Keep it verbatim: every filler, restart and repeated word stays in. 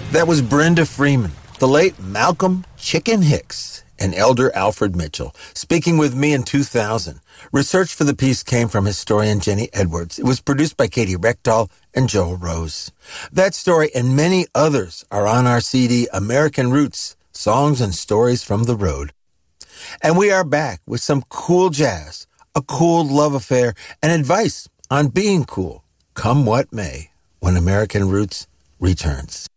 That was Brenda Freeman, the late Malcolm Chicken Hicks, and Elder Alfred Mitchell, speaking with me in two thousand. Research for the piece came from historian Jenny Edwards. It was produced by Katie Reckdahl and Joel Rose. That story and many others are on our C D, American Roots, Songs and Stories from the Road. And we are back with some cool jazz, a cool love affair, and advice on being cool, come what may, when American Roots returns.